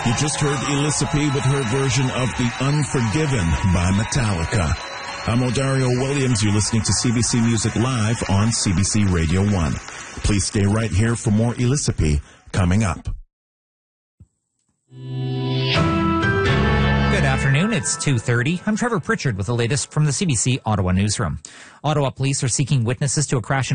You just heard Elissa P. with her version of The Unforgiven by Metallica. I'm Odario Williams. You're listening to CBC Music Live on CBC Radio 1. Please stay right here for more Elissa P. coming up. Good afternoon. It's 2:30. I'm Trevor Pritchard with the latest from the CBC Ottawa newsroom. Ottawa police are seeking witnesses to a crash